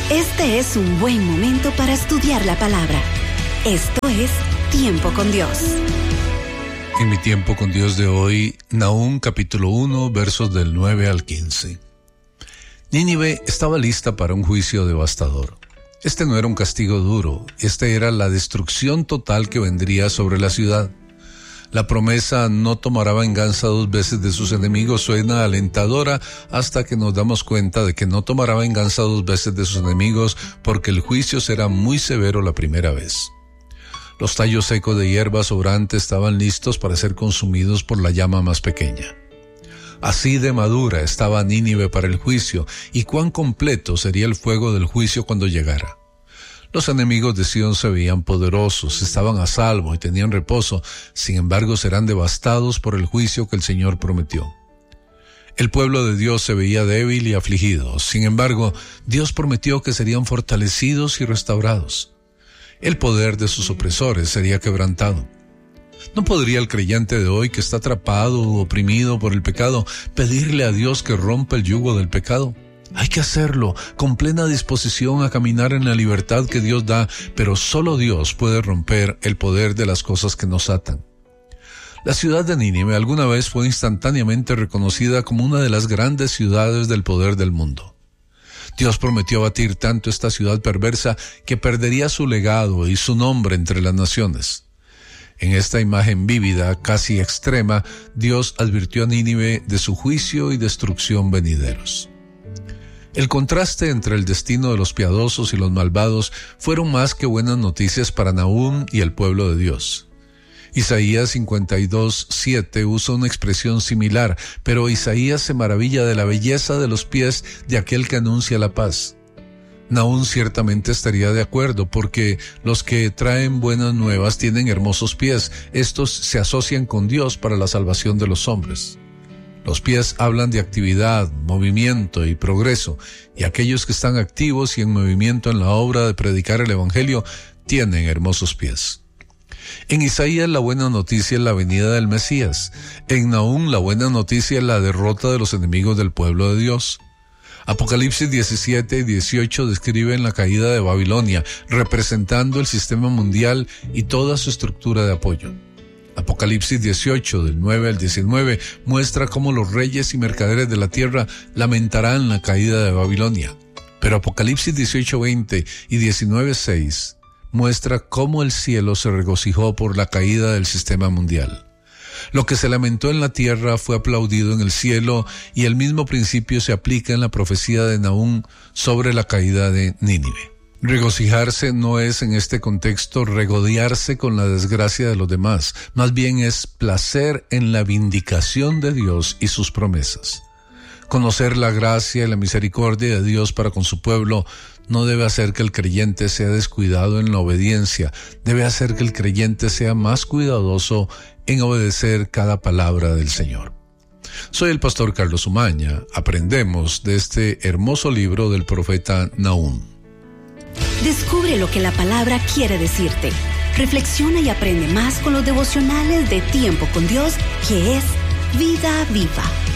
Este es un buen momento para estudiar la palabra. Esto es Tiempo con Dios. En mi tiempo con Dios de hoy, Nahum capítulo 1, versos del 9 al 15. Nínive estaba lista para un juicio devastador. Este no era un castigo duro, este era la destrucción total que vendría sobre la ciudad. La promesa no tomará venganza 2 veces de sus enemigos suena alentadora hasta que nos damos cuenta de que no tomará venganza 2 veces de sus enemigos porque el juicio será muy severo la primera vez. Los tallos secos de hierba sobrante estaban listos para ser consumidos por la llama más pequeña. Así de madura estaba Nínive para el juicio, y cuán completo sería el fuego del juicio cuando llegara. Los enemigos de Sion se veían poderosos, estaban a salvo y tenían reposo, sin embargo serán devastados por el juicio que el Señor prometió. El pueblo de Dios se veía débil y afligido, sin embargo, Dios prometió que serían fortalecidos y restaurados. El poder de sus opresores sería quebrantado. ¿No podría el creyente de hoy que está atrapado o oprimido por el pecado pedirle a Dios que rompa el yugo del pecado? Hay que hacerlo con plena disposición a caminar en la libertad que Dios da, pero solo Dios puede romper el poder de las cosas que nos atan. La ciudad de Nínive alguna vez fue instantáneamente reconocida como una de las grandes ciudades del poder del mundo. Dios prometió abatir tanto esta ciudad perversa que perdería su legado y su nombre entre las naciones. En esta imagen vívida, casi extrema, Dios advirtió a Nínive de su juicio y destrucción venideros. El contraste entre el destino de los piadosos y los malvados fueron más que buenas noticias para Nahum y el pueblo de Dios. Isaías 52:7 usa una expresión similar, pero Isaías se maravilla de la belleza de los pies de aquel que anuncia la paz. Nahum ciertamente estaría de acuerdo, porque los que traen buenas nuevas tienen hermosos pies. Estos se asocian con Dios para la salvación de los hombres. Los pies hablan de actividad, movimiento y progreso, y aquellos que están activos y en movimiento en la obra de predicar el Evangelio tienen hermosos pies. En Isaías la buena noticia es la venida del Mesías. En Nahum la buena noticia es la derrota de los enemigos del pueblo de Dios. Apocalipsis 17 y 18 describen la caída de Babilonia, representando el sistema mundial y toda su estructura de apoyo. Apocalipsis 18, del 9 al 19, muestra cómo los reyes y mercaderes de la tierra lamentarán la caída de Babilonia. Pero Apocalipsis 18:20 y 19:6 muestra cómo el cielo se regocijó por la caída del sistema mundial. Lo que se lamentó en la tierra fue aplaudido en el cielo, y el mismo principio se aplica en la profecía de Nahum sobre la caída de Nínive. Regocijarse no es en este contexto regodearse con la desgracia de los demás, más bien es placer en la vindicación de Dios y sus promesas. Conocer la gracia y la misericordia de Dios para con su pueblo no debe hacer que el creyente sea descuidado en la obediencia, debe hacer que el creyente sea más cuidadoso en obedecer cada palabra del Señor. Soy el pastor Carlos Umaña. Aprendemos de este hermoso libro del profeta Nahum. Descubre lo que la palabra quiere decirte. Reflexiona y aprende más con los devocionales de Tiempo con Dios, que es Vida Viva.